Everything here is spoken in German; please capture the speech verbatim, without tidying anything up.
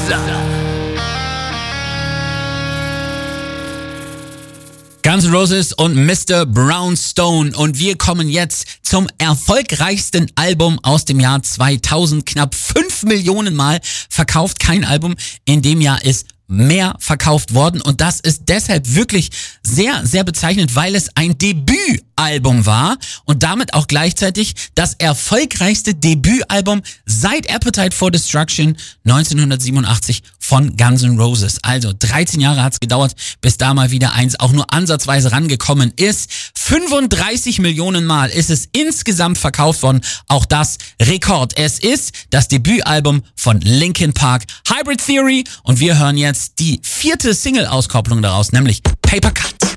Guns N' Roses und Mister Brownstone. Und wir kommen jetzt zum erfolgreichsten Album aus dem Jahr zweitausend. Knapp fünf Millionen Mal verkauft. Kein Album in dem Jahr ist mehr verkauft worden. Und das ist deshalb wirklich sehr, sehr bezeichnend, weil es ein Debütalbum war und damit auch gleichzeitig das erfolgreichste Debütalbum seit Appetite for Destruction neunzehnhundertsiebenundachtzig von Guns N' Roses. Also dreizehn Jahre hat's gedauert, bis da mal wieder eins auch nur ansatzweise rangekommen ist. fünfunddreißig Millionen Mal ist es insgesamt verkauft worden. Auch das Rekord. Es ist das Debütalbum von Linkin Park, Hybrid Theory, und wir hören jetzt die vierte Single-Auskopplung daraus, nämlich Paper Cut.